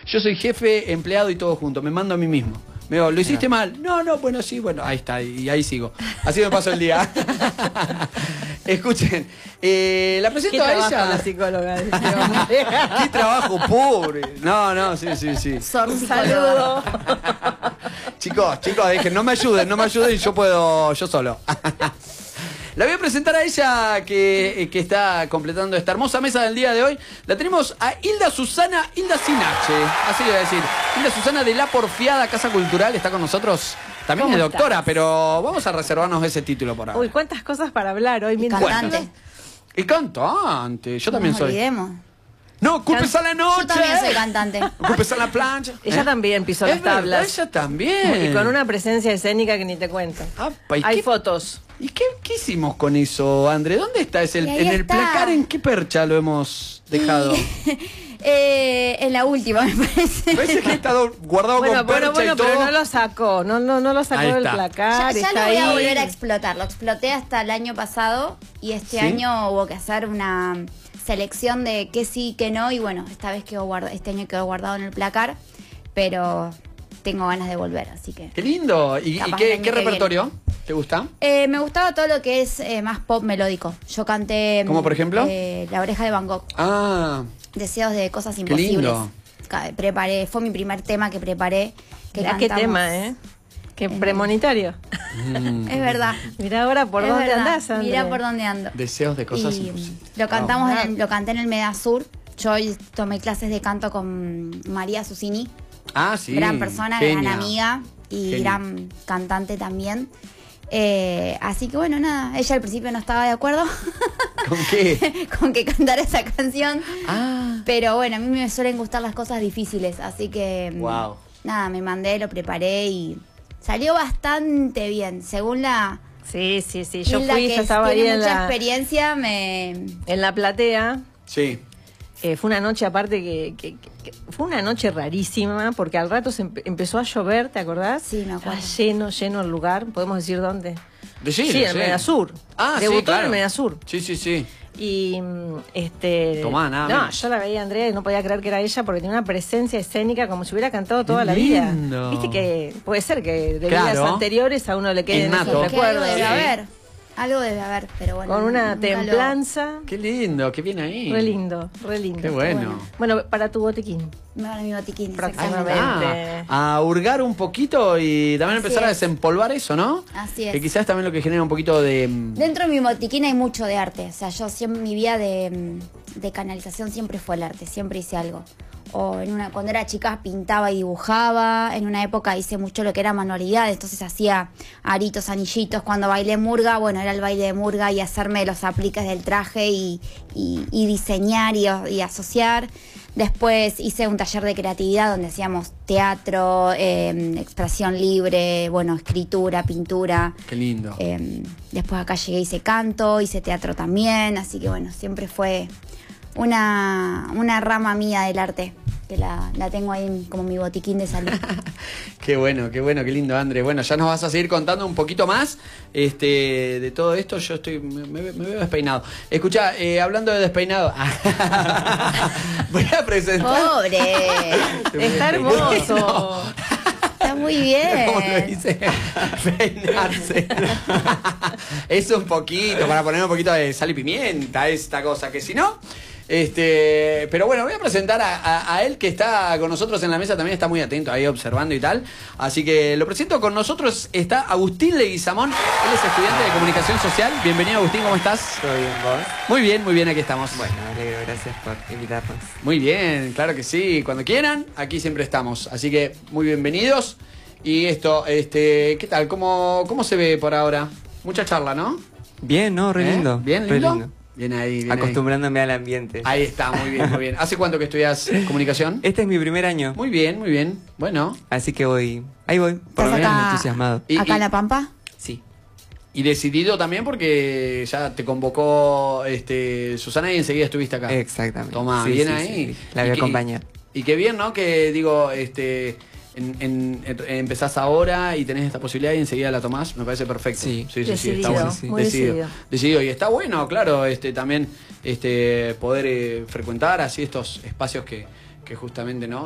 Yo soy jefe, empleado y todo junto. Me mando a mí mismo. Me digo, ¿lo hiciste mal? No, bueno, sí, bueno, ahí está, y ahí sigo. Así me paso el día. Escuchen, la presento a ella. La psicóloga. Qué trabajo, pobre. No, sí. Un saludo. Chicos, dejen, no me ayuden, yo solo. La voy a presentar a ella que está completando esta hermosa mesa del día de hoy. La tenemos a Hilda Susana Sinache, así le voy a decir. Hilda Susana de La Porfiada Casa Cultural está con nosotros. También es doctora, estás? pero vamos a reservarnos ese título por ahora. Uy, cuántas cosas para hablar hoy. Y cantante. Y cantante, yo también No nos soy. olvidemos. No, culpes a la noche. Yo también soy cantante. Culpes a la plancha. Ella también pisó Es las tablas. verdad, ella también. Y con una presencia escénica que ni te cuento. Apa, ¿y Hay qué- fotos. ¿Y qué hicimos con eso, André? ¿Dónde está? Y ahí ¿En el está. placar? ¿En qué percha lo hemos dejado? En la última, me parece. Parece que está guardado Bueno, con percha y todo. pero no lo sacó. No lo sacó Ahí del está. placar. Ya está lo voy a ahí. volver a explotar. Lo exploté hasta el año pasado y este ¿Sí? año hubo que hacer una selección de qué sí, qué no. Y bueno, este año quedó guardado en el placar, pero tengo ganas de volver, así que... Qué lindo. ¿Y Capaz el qué año que repertorio? ¿Te gusta? Me gustaba todo lo que es más pop melódico. Yo canté... ¿Cómo, por ejemplo? La Oreja de Van Gogh. Ah, Deseos de cosas qué imposibles. lindo. Fue mi primer tema que preparé. Que Mirá qué cantamos. tema, ¿eh? Qué premonitorio. Es verdad. Mirá ahora por Es dónde verdad. andás, André. Mirá por dónde ando. Deseos de cosas Y imposibles. lo cantamos, Wow. lo canté en el Medasur. Yo hoy tomé clases de canto con María Susini, Ah, sí. gran persona, Genia. gran amiga y Genia. gran cantante también. Así que bueno, nada, ella al principio no estaba de acuerdo ¿Con qué? con que cantara esa canción. Ah, Pero bueno, a mí me suelen gustar las cosas difíciles, así que Wow. nada, me mandé, lo preparé y salió bastante bien. Según la Sí. Yo Hilda, fui, que yo estaba ahí tiene en mucha la, experiencia, en la platea. sí. Fue una noche aparte que fue una noche rarísima porque al rato empezó a llover, ¿te acordás? Sí, me acuerdo. Estaba lleno el lugar, podemos decir dónde. Decile, Sí, en Medasur. Ah, Debutó sí, claro. en el Medasur. Sí. Y Tomá, nada no, menos. yo la veía a Andrea y no podía creer que era ella porque tenía una presencia escénica como si hubiera cantado toda la lindo. vida. Viste que puede ser que de Claro. vidas anteriores a uno le queden Innato. esos que algo recuerdos. debe Sí. haber. Algo debe haber, pero bueno. Con una nunca lo- templanza. Qué lindo, qué bien ahí. Re lindo, re lindo. Qué bueno. Bueno, para tu botiquín. Me van a mi botiquín, Próximamente. exactamente. A hurgar un poquito y también Así empezar a es. desempolvar eso, ¿no? Así es. Que quizás también lo que genera un poquito de... Dentro de mi botiquín hay mucho de arte. O sea, yo siempre, mi vida de canalización siempre fue el arte. Siempre hice algo. O cuando era chica pintaba y dibujaba. En una época hice mucho lo que era manualidad. Entonces hacía aritos, anillitos. Cuando bailé murga, bueno, era el baile de murga y hacerme los apliques del traje y diseñar y asociar. Después hice un taller de creatividad donde hacíamos teatro, expresión libre, bueno, escritura, pintura. Qué lindo. Después acá llegué, hice canto, hice teatro también, así que bueno, siempre fue una rama mía del arte, que la tengo ahí como mi botiquín de salud. Qué bueno, qué lindo, André. Bueno, ya nos vas a seguir contando un poquito más de todo esto. Yo me veo despeinado. Escuchá, hablando de despeinado, voy a presentar... ¡Pobre! Está hermoso. No. Está muy bien. ¿Cómo lo dice? Peinarse. Es un poquito, para poner un poquito de sal y pimienta, esta cosa, que si no... pero bueno, voy a presentar a él que está con nosotros en la mesa, también está muy atento ahí observando y tal. Así que lo presento, con nosotros está Agustín Leguizamón, él es estudiante de comunicación social. Bienvenido, Agustín, ¿cómo estás? ¿Todo bien, vos? Muy bien, aquí estamos. Bueno, me alegro, gracias por invitarnos. Muy bien, claro que sí, cuando quieran, aquí siempre estamos. Así que muy bienvenidos. Y esto, ¿qué tal? ¿Cómo se ve por ahora? Mucha charla, ¿no? Bien, ¿no? Re lindo. ¿Bien re lindo? Bien ahí, bien Acostumbrándome al ambiente. ahí. Ahí está, muy bien. ¿Hace cuánto que estudias comunicación? Este es mi primer año, Muy bien. Bueno. así que ahí voy, por lo ¿Estás menos acá- entusiasmado. acá en La Pampa? Sí. Y decidido también porque ya te convocó Susana y enseguida estuviste acá. Exactamente. Tomá, Sí, bien sí, ahí. sí. La voy a Y acompañar. Y qué bien, ¿no? Que digo, empezás ahora y tenés esta posibilidad y enseguida la tomás, me parece perfecto. Sí. Está Decidido, bueno. muy decidido. Y está bueno, claro, también poder frecuentar así estos espacios que justamente, ¿no?